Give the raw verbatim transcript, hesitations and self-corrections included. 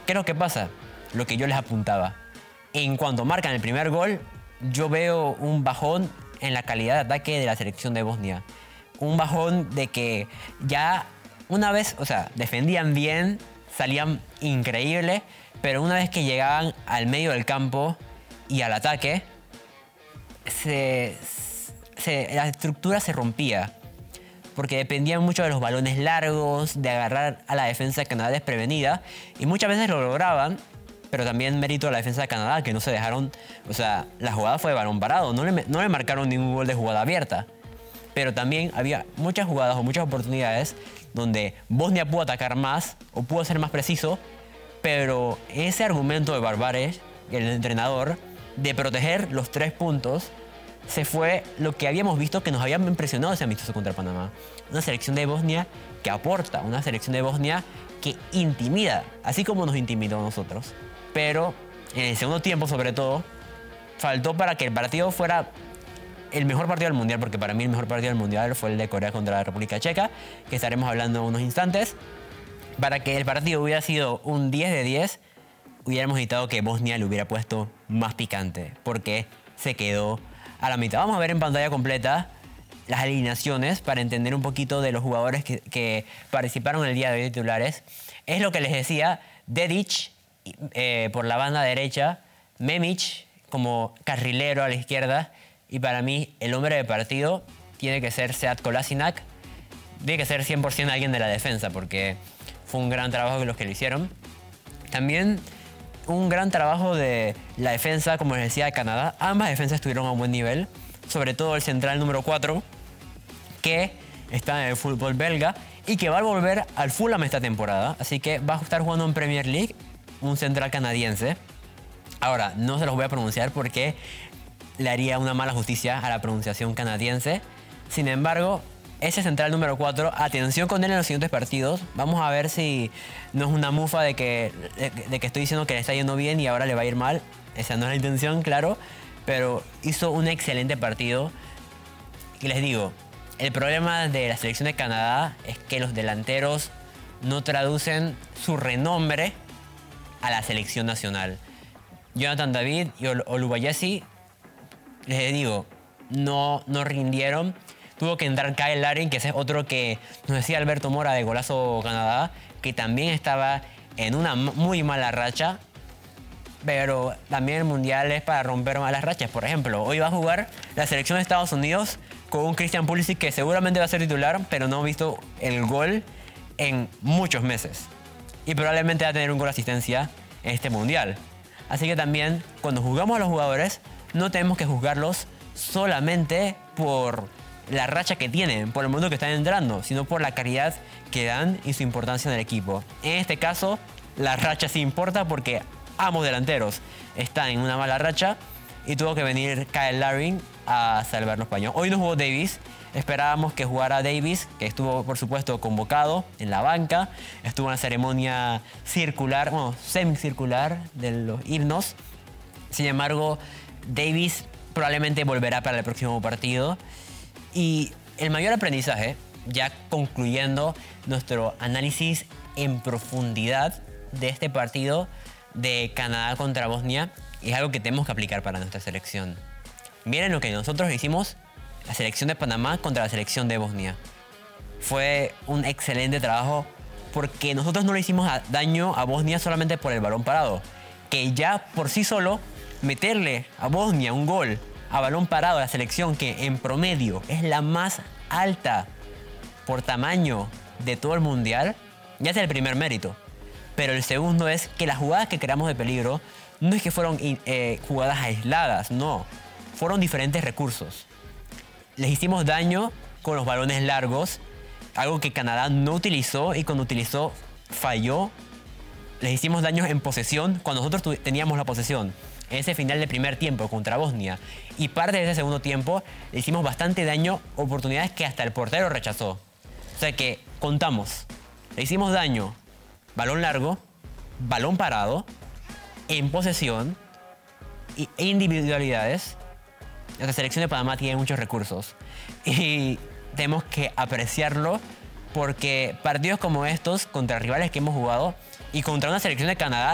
¿Qué es lo que pasa? Lo que yo les apuntaba. En cuanto marcan el primer gol, yo veo un bajón en la calidad de ataque de la selección de Bosnia. Un bajón de que ya una vez, o sea, defendían bien, salían increíble, pero una vez que llegaban al medio del campo y al ataque, se, se, la estructura se rompía. Porque dependían mucho de los balones largos, de agarrar a la defensa de Canadá desprevenida. Y muchas veces lo lograban, pero también mérito a la defensa de Canadá, que no se dejaron... O sea, la jugada fue de balón parado, no le, no le marcaron ningún gol de jugada abierta. Pero también había muchas jugadas o muchas oportunidades donde Bosnia pudo atacar más o pudo ser más preciso, pero ese argumento de Barbares, el entrenador, de proteger los tres puntos, se fue lo que habíamos visto que nos había impresionado ese amistoso contra Panamá. Una selección de Bosnia que aporta, una selección de Bosnia que intimida, así como nos intimidó a nosotros. Pero en el segundo tiempo, sobre todo, faltó para que el partido fuera el mejor partido del Mundial, porque para mí el mejor partido del Mundial fue el de Corea contra la República Checa, que estaremos hablando en unos instantes. Para que el partido hubiera sido un diez de diez, hubiéramos necesitado que Bosnia le hubiera puesto más picante, porque se quedó a la mitad. Vamos a ver en pantalla completa las alineaciones para entender un poquito de los jugadores que, que participaron el día de hoy titulares. Es lo que les decía, Dedic eh, por la banda derecha, Memic como carrilero a la izquierda, y para mí el hombre de partido tiene que ser Sead Kolasinac. Tiene que ser cien por ciento alguien de la defensa, porque fue un gran trabajo que los que lo hicieron. También un gran trabajo de la defensa, como les decía, de Canadá. Ambas defensas estuvieron a un buen nivel, sobre todo el central número cuatro, que está en el fútbol belga y que va a volver al Fulham esta temporada. Así que va a estar jugando en Premier League, un central canadiense. Ahora, no se los voy a pronunciar porque le haría una mala justicia a la pronunciación canadiense. Sin embargo, ese central número cuatro, atención con él en los siguientes partidos. Vamos a ver si no es una mufa de que, de, de que estoy diciendo que le está yendo bien y ahora le va a ir mal. Esa no es la intención, claro. Pero hizo un excelente partido. Y les digo, el problema de la selección de Canadá es que los delanteros no traducen su renombre a la selección nacional. Jonathan David y Ol Olubayesi, les digo, no, no rindieron. Tuvo que entrar Kyle Larin, que ese es otro que nos decía Alberto Mora de Golazo Canadá, que también estaba en una muy mala racha. Pero también el Mundial es para romper malas rachas. Por ejemplo, hoy va a jugar la selección de Estados Unidos con un Christian Pulisic que seguramente va a ser titular, pero no ha visto el gol en muchos meses. Y probablemente va a tener un gol de asistencia en este Mundial. Así que también, cuando jugamos a los jugadores, no tenemos que juzgarlos solamente por la racha que tienen, por el momento que están entrando, sino por la calidad que dan y su importancia en el equipo. En este caso, la racha sí importa porque ambos delanteros están en una mala racha y tuvo que venir Kyle Larin a salvar los paños. Hoy no jugó Davis, esperábamos que jugara Davis, que estuvo por supuesto convocado en la banca, estuvo en la ceremonia circular, bueno, semicircular de los himnos. Sin embargo, Davis probablemente volverá para el próximo partido. Y el mayor aprendizaje, ya concluyendo nuestro análisis en profundidad de este partido de Canadá contra Bosnia, es algo que tenemos que aplicar para nuestra selección. Miren lo que nosotros hicimos, la selección de Panamá contra la selección de Bosnia. Fue un excelente trabajo porque nosotros no le hicimos daño a Bosnia solamente por el balón parado, que ya por sí solo meterle a Bosnia un gol a balón parado a la selección que en promedio es la más alta por tamaño de todo el mundial, ya es el primer mérito. Pero el segundo es que las jugadas que creamos de peligro no es que fueron eh, jugadas aisladas, no. Fueron diferentes recursos. Les hicimos daño con los balones largos, algo que Canadá no utilizó y cuando utilizó falló. Les hicimos daño en posesión cuando nosotros teníamos la posesión. En ese final de primer tiempo contra Bosnia y parte de ese segundo tiempo le hicimos bastante daño, oportunidades que hasta el portero rechazó. O sea que contamos, le hicimos daño, balón largo, balón parado, en posesión e individualidades. La selección de Panamá tiene muchos recursos y tenemos que apreciarlo porque partidos como estos contra rivales que hemos jugado y contra una selección de Canadá